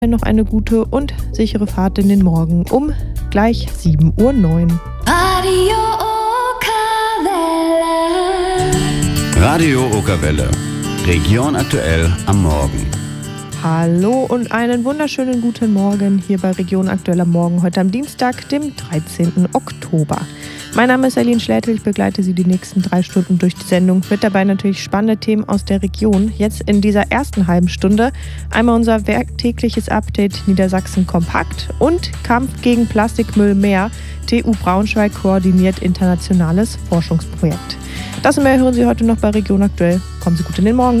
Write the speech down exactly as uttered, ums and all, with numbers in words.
noch eine gute und sichere Fahrt in den Morgen um gleich sieben Uhr neun. Radio Okawelle. Radio Okawelle. Region aktuell am Morgen. Hallo und einen wunderschönen guten Morgen hier bei Region aktuell am Morgen, heute am Dienstag, dem dreizehnten Oktober. Mein Name ist Aline Schlätel, ich begleite Sie die nächsten drei Stunden durch die Sendung. Mit dabei natürlich spannende Themen aus der Region. Jetzt in dieser ersten halben Stunde einmal unser werktägliches Update Niedersachsen kompakt und Kampf gegen Plastikmüll mehr. T U Braunschweig koordiniert internationales Forschungsprojekt. Das und mehr hören Sie heute noch bei Region aktuell. Kommen Sie gut in den Morgen.